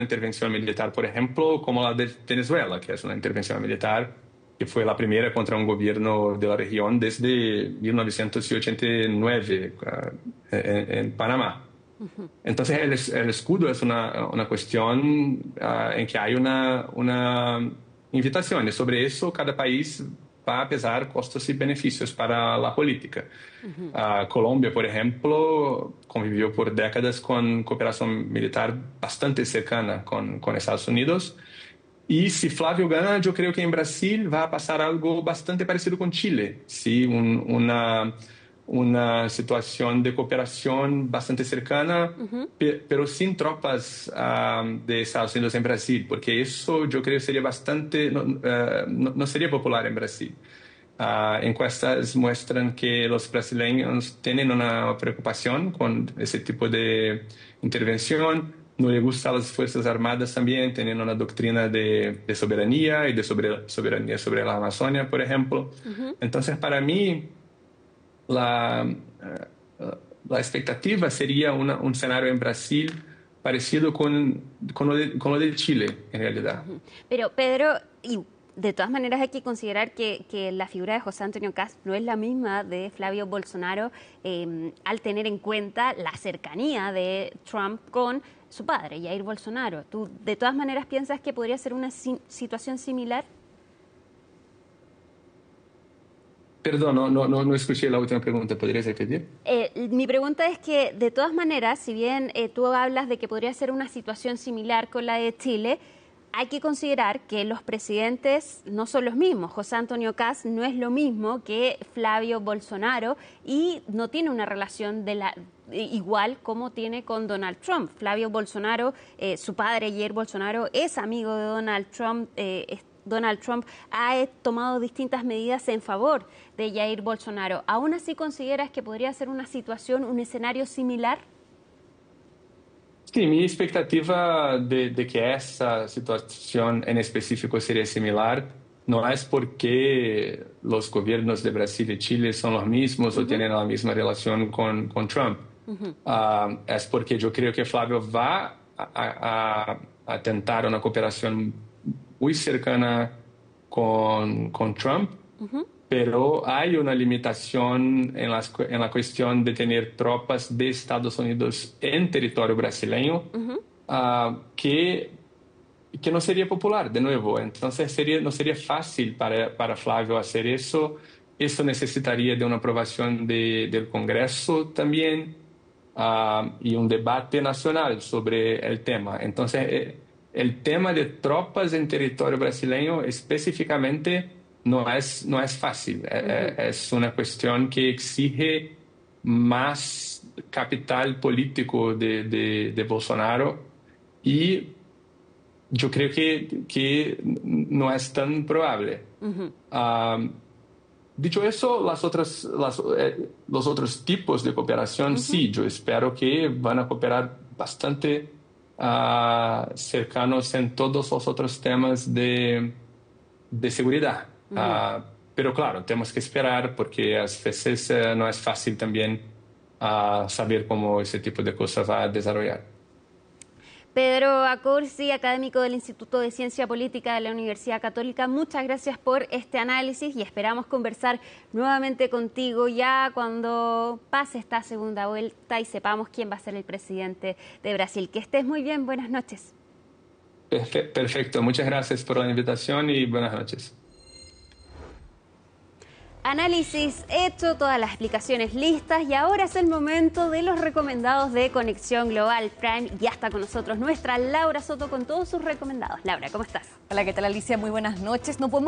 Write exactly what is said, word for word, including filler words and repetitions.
intervención militar, por ejemplo, como la de Venezuela, que es una intervención militar que fue la primera contra un gobierno de la región desde mil novecientos ochenta y nueve uh, en, en Panamá. Uh-huh. Entonces, el, el escudo es una, una cuestión uh, en que hay una, una invitación. Y sobre eso, cada país va a pesar costos y beneficios para la política. Uh-huh. Uh, Colombia, por ejemplo, convivió por décadas con cooperación militar bastante cercana con, con Estados Unidos. Y si Flávio gana, yo creo que en Brasil va a pasar algo bastante parecido con Chile. ¿Sí? Un, una, una situación de cooperación bastante cercana, uh-huh. pe- pero sin tropas uh, de Estados Unidos en Brasil, porque eso yo creo sería bastante, no, uh, no, no sería popular en Brasil. Uh, encuestas muestran que los brasileños tienen una preocupación con ese tipo de intervención. No le gustan las Fuerzas Armadas también, tienen una doctrina de, de soberanía y de sobre, soberanía sobre la Amazonia, por ejemplo. Uh-huh. Entonces, para mí, la, uh, la expectativa sería una, un escenario en Brasil parecido con, con, lo de, con lo de Chile, en realidad. Uh-huh. Pero, Pedro, y de todas maneras hay que considerar que, que la figura de José Antonio Kast no es la misma de Flavio Bolsonaro, eh, al tener en cuenta la cercanía de Trump con su padre, Jair Bolsonaro. ¿Tú de todas maneras piensas que podría ser una si- situación similar? Perdón, no, no, no escuché la última pregunta. ¿Podrías repetir? Eh, mi pregunta es que, de todas maneras, si bien eh, tú hablas de que podría ser una situación similar con la de Chile, hay que considerar que los presidentes no son los mismos. José Antonio Kast no es lo mismo que Flavio Bolsonaro y no tiene una relación de la, igual como tiene con Donald Trump. Flavio Bolsonaro, eh, su padre Jair Bolsonaro, es amigo de Donald Trump. Eh, Donald Trump ha tomado distintas medidas en favor de Jair Bolsonaro. ¿Aún así consideras que podría ser una situación, un escenario similar? Sí, mi expectativa de, de que esa situación en específico sería similar no es porque los gobiernos de Brasil y Chile son los mismos uh-huh. o tienen la misma relación con, con Trump. Uh-huh. Uh, es porque yo creo que Flavio va a, a, a tentar una cooperación muy cercana con, con Trump, uh-huh. pero hay una limitación en, las, en la cuestión de tener tropas de Estados Unidos en territorio brasileño uh-huh. uh, que, que no sería popular, de nuevo. Entonces sería, no sería fácil para, para Flavio hacer eso. Eso necesitaría de una aprobación de, del Congreso también uh, y un debate nacional sobre el tema. Entonces, eh, el tema de tropas en territorio brasileño específicamente no es, no es fácil. Uh-huh. Es una cuestión que exige más capital político de, de, de Bolsonaro y yo creo que, que no es tan probable. Uh-huh. Um, dicho eso, las otras, las, eh, los otros tipos de cooperación, uh-huh. sí, yo espero que van a cooperar bastante uh, cercanos en todos los otros temas de, de seguridad. Uh-huh. Uh, pero claro, tenemos que esperar porque a veces uh, no es fácil también uh, saber cómo ese tipo de cosas va a desarrollar. Pedro Acursi, académico del Instituto de Ciencia Política de la Universidad Católica, muchas gracias por este análisis y esperamos conversar nuevamente contigo ya cuando pase esta segunda vuelta y sepamos quién va a ser el presidente de Brasil. Que estés muy bien, buenas noches. Perfecto, muchas gracias por la invitación y buenas noches. Análisis hecho, todas las explicaciones listas y ahora es el momento de los recomendados de Conexión Global Prime. Ya está con nosotros nuestra Laura Soto con todos sus recomendados. Laura, ¿cómo estás? Hola, ¿qué tal, Alicia? Muy buenas noches. No podemos